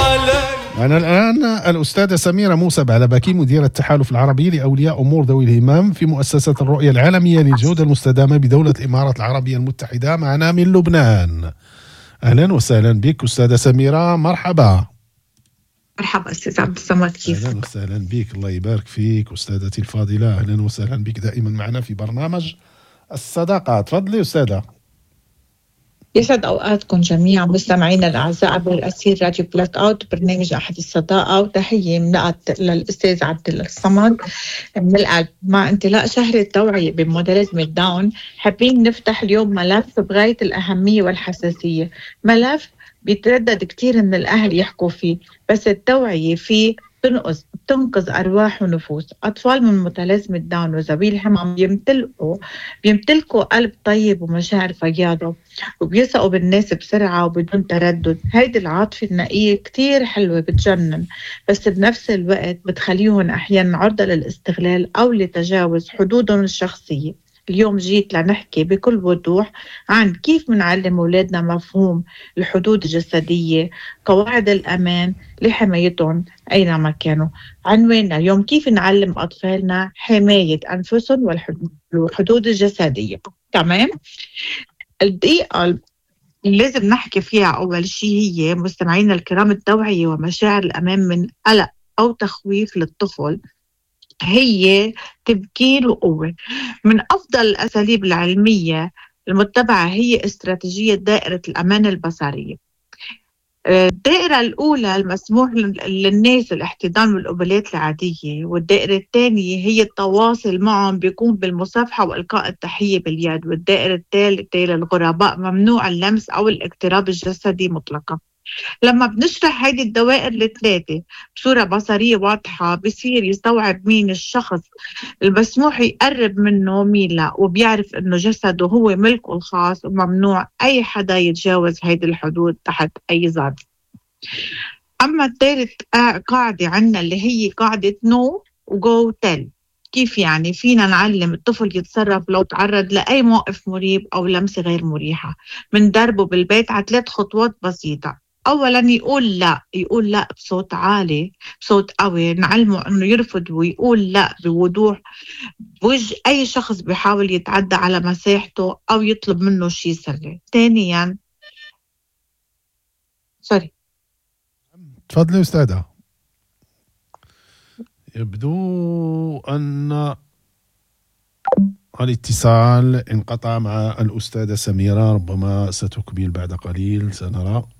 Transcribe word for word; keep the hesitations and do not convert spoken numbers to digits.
أنا الآن الأستاذة سميرة موسى بعلبكي، مديرة التحالف العربي لأولياء أمور ذوي الهمم في مؤسسة الرؤية العالمية للجودة المستدامة بدولة الإمارات العربية المتحدة، معنا من لبنان. أهلا وسهلا بك أستاذة سميرة، مرحبا. مرحبا أستاذ عبد الصمد، كيف؟ أهلا وسهلا بك، الله يبارك فيك أستاذتي الفاضلة، أهلا وسهلا بك دائما معنا في برنامج الصداقة. تفضلي أستاذة. يسعد أوقاتكم جميعا مستمعينا الأعزاء عبر الأثير راديو بلاك أوت برنامج أحد الصداقة، وتحية من للأستاذ عبد الصمد من القلب. مع انطلاق شهر التوعية بموديلزم الداون، حابين نفتح اليوم ملف بغاية الأهمية والحساسية، ملف بيتردد كتير من الأهل يحكوا فيه، بس التوعية فيه تنقذ تنقذ أرواح ونفوس. أطفال من متلازمة داون وذوي الهمم بيمتلكوا بيمتلكوا قلب طيب ومشاعر فياضة، وبيثقوا بالناس بسرعة وبدون تردد. هيدي العاطفة النقية كتير حلوة بتجنن، بس بنفس الوقت بتخليهم أحيانا عرضة للاستغلال أو لتجاوز حدودهم الشخصية. اليوم جيت لنحكي بكل وضوح عن كيف منعلم أولادنا مفهوم الحدود الجسدية، قواعد الأمان لحمايتهم أينما كانوا. عنواننا اليوم كيف نعلم أطفالنا حماية أنفسهم والحدود الجسدية. تمام؟ الدقيقة اللي لازم نحكي فيها أول شيء هي مستمعينا الكرام التوعية ومشاعر الأمان من قلق أو تخويف للطفل هي تمكين وقوة. من أفضل الأساليب العلمية المتبعة هي استراتيجية دائرة الأمان البصرية. الدائرة الأولى المسموح للناس الاحتضان والقبلات العادية، والدائرة الثانية هي التواصل معهم بيكون بالمصافحة وإلقاء التحية باليد، والدائرة الثالثة للغرباء ممنوع اللمس أو الاقتراب الجسدي مطلقا. لما بنشرح هيدي الدوائر الثلاثة بصورة بصرية واضحة، بصير يستوعب مين الشخص المسموح يقرب منه ومين لا، وبيعرف انه جسده هو ملكه الخاص وممنوع اي حدا يتجاوز هيدي الحدود تحت اي ظرف. اما الثالث قاعدة عنا اللي هي قاعدة نو وجو تيل. كيف يعني؟ فينا نعلم الطفل يتصرف لو تعرض لأي موقف مريب أو لمسة غير مريحة. من دربه بالبيت على ثلاث خطوات بسيطة. أولاً يقول لا، يقول لا بصوت عالي، بصوت قوي، نعلمه أنه يرفض ويقول لا بوضوح بوجه أي شخص بيحاول يتعدى على مساحته أو يطلب منه شيء سري. ثانياً سوري تفضلي أستاذة. يبدو أن الاتصال انقطع مع الأستاذة سميرة، ربما ستكمل بعد قليل، سنرى.